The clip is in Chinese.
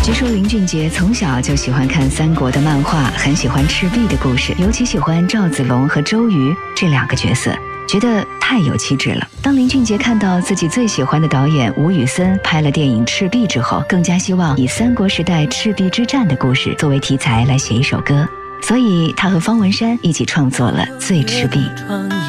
据说林俊杰从小就喜欢看三国的漫画，很喜欢赤壁的故事，尤其喜欢赵子龙和周瑜这两个角色，觉得太有气质了。当林俊杰看到自己最喜欢的导演吴宇森拍了电影《赤壁》之后，更加希望以三国时代赤壁之战的故事作为题材来写一首歌，所以他和方文山一起创作了《醉赤壁》。